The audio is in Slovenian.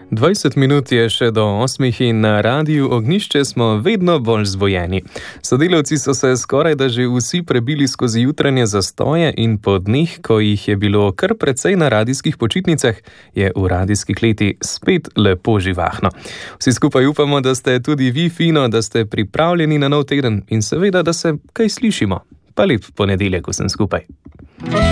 20 minut je še do 8 in na Radiu Ognjišče smo vedno bolj zvojeni. Sodelavci so se skoraj da že vsi prebili skozi jutranje zastoje in po dneh, ko jih je bilo kar precej na radijskih počitnicah, je v radijski kleti spet lepo živahno. Vsi skupaj upamo, da ste tudi vi fino, da ste pripravljeni na nov teden in seveda, da se kaj slišimo. Pa lep ponedeljek vsem skupaj.